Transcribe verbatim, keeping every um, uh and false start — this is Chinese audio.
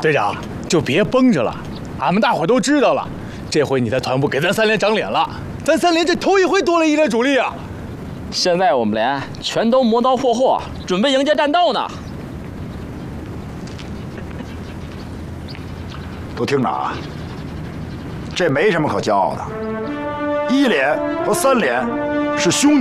队长就别绷着了，俺们大伙都知道了，这回你在团部给咱三连长脸了，咱三连这头一回多了一连主力啊！ 现在我们连全都磨刀霍霍，准备迎接战斗呢。 都听着啊，这没什么可骄傲的，一连和三连是兄弟。